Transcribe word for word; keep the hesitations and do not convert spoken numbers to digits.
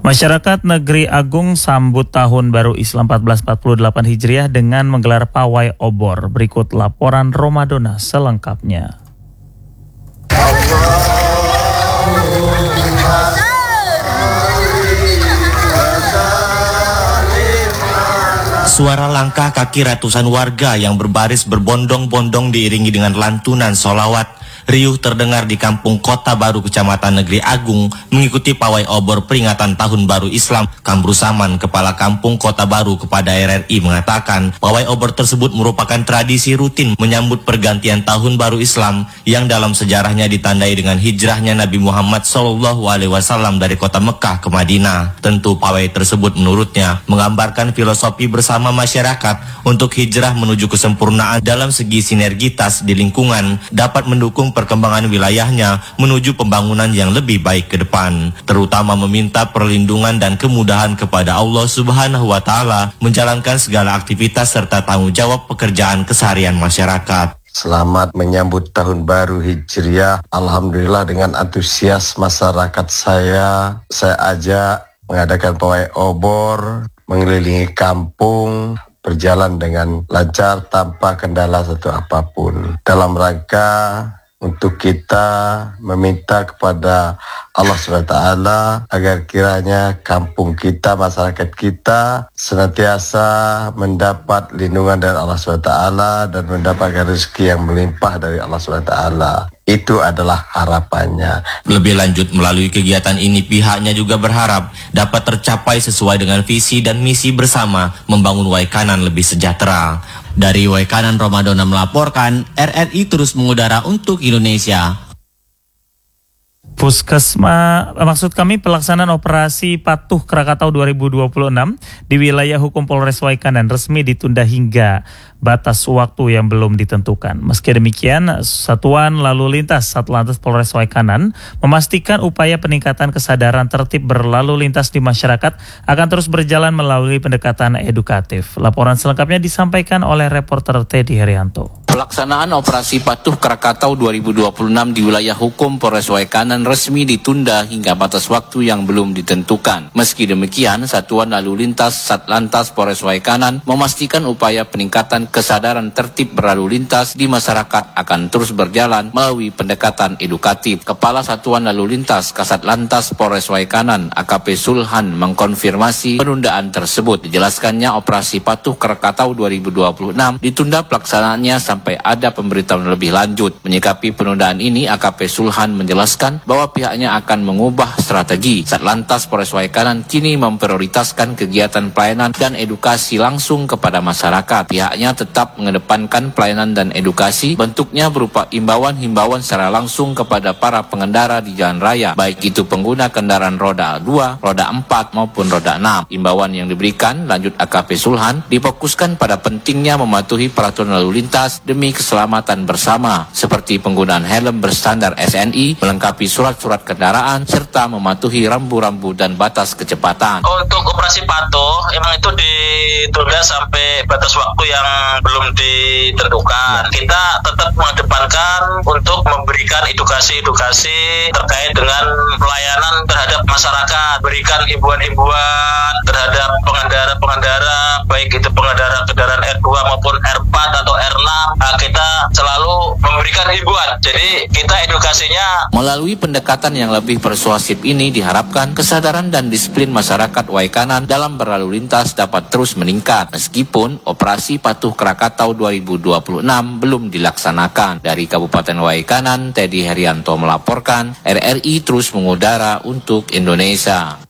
Masyarakat Negeri Agung sambut Tahun Baru Islam seribu empat ratus empat puluh delapan Hijriah dengan menggelar pawai obor. Berikut laporan Romadona selengkapnya. Suara langkah kaki ratusan warga yang berbaris berbondong-bondong diiringi dengan lantunan solawat riuh terdengar di Kampung Kota Baru, Kecamatan Negeri Agung, mengikuti pawai obor peringatan Tahun Baru Islam. Kamru Saman, Kepala Kampung Kota Baru, kepada R R I mengatakan, pawai obor tersebut merupakan tradisi rutin menyambut pergantian Tahun Baru Islam yang dalam sejarahnya ditandai dengan hijrahnya Nabi Muhammad Shallallahu Alaihi Wasallam dari kota Mekah ke Madinah. Tentu pawai tersebut menurutnya menggambarkan filosofi bersama masyarakat untuk hijrah menuju kesempurnaan dalam segi sinergitas di lingkungan, dapat mendukung perkembangan wilayahnya menuju pembangunan yang lebih baik ke depan, terutama meminta perlindungan dan kemudahan kepada Allah Subhanahu wa Ta'ala menjalankan segala aktivitas serta tanggung jawab pekerjaan keseharian masyarakat. Selamat menyambut Tahun Baru Hijriah. Alhamdulillah dengan antusias masyarakat saya, saya ajak mengadakan pawai obor, mengelilingi kampung, berjalan dengan lancar tanpa kendala satu apapun. Dalam rangka untuk kita meminta kepada Allah subhanahu wa taala agar kiranya kampung kita, masyarakat kita senantiasa mendapat lindungan dari Allah subhanahu wa taala dan mendapatkan rezeki yang melimpah dari Allah subhanahu wa taala. Itu adalah harapannya. Lebih lanjut, melalui kegiatan ini pihaknya juga berharap dapat tercapai sesuai dengan visi dan misi bersama membangun Waikanan lebih sejahtera. Dari Waikanan, Romadona melaporkan, R R I terus mengudara untuk Indonesia. Puskesma, maksud kami pelaksanaan operasi Patuh Krakatau dua ribu dua puluh enam di wilayah hukum Polres Waikanan resmi ditunda hingga batas waktu yang belum ditentukan. Meski demikian, Satuan Lalu Lintas Satlantas Polres Waikanan memastikan upaya peningkatan kesadaran tertib berlalu lintas di masyarakat akan terus berjalan melalui pendekatan edukatif. Laporan selengkapnya disampaikan oleh reporter Teddy Herianto. Pelaksanaan operasi Patuh Krakatau dua ribu dua puluh enam di wilayah hukum Polres Waikanan resmi ditunda hingga batas waktu yang belum ditentukan. Meski demikian, Satuan Lalu Lintas Satlantas Polres Waikanan memastikan upaya peningkatan kesadaran tertib berlalu lintas di masyarakat akan terus berjalan melalui pendekatan edukatif. Kepala Satuan Lalu Lintas Kasat Lantas Polres Waikanan, A K P Sulhan, mengkonfirmasi penundaan tersebut. Dijelaskannya operasi Patuh Krakatau dua ribu dua puluh enam ditunda pelaksanaannya sampai ada pemberitahuan lebih lanjut. Menyikapi penundaan ini, A K P Sulhan menjelaskan bahwa pihaknya akan mengubah strategi. Satlantas Polres Waikanan kini memprioritaskan kegiatan pelayanan dan edukasi langsung kepada masyarakat. Pihaknya tetap mengedepankan pelayanan dan edukasi, bentuknya berupa himbauan-himbauan secara langsung kepada para pengendara di jalan raya, baik itu pengguna kendaraan roda dua, roda empat maupun roda enam. Himbauan yang diberikan, lanjut A K P Sulhan, difokuskan pada pentingnya mematuhi peraturan lalu lintas demi keselamatan bersama, seperti penggunaan helm berstandar S N I, melengkapi surat-surat kendaraan, serta mematuhi rambu-rambu dan batas kecepatan. Untuk operasi Patuh, emang itu ditunda sampai batas waktu yang belum ditentukan. Kita tetap mengedepankan untuk memberikan edukasi-edukasi terkait dengan pelayanan terhadap masyarakat, berikan himbauan-himbauan terhadap pengendara-pengendara, baik itu pengendara kendaraan R dua maupun R empat atau R enam. Nah, kita selalu memberikan himbauan. Jadi kita edukasinya melalui pendekatan yang lebih persuasif ini diharapkan kesadaran dan disiplin masyarakat Waikanan dalam berlalu lintas dapat terus meningkat meskipun operasi Patuh Krakatau dua ribu dua puluh enam belum dilaksanakan. Dari Kabupaten Waikanan, Teddy Herianto melaporkan, R R I terus mengudara untuk Indonesia.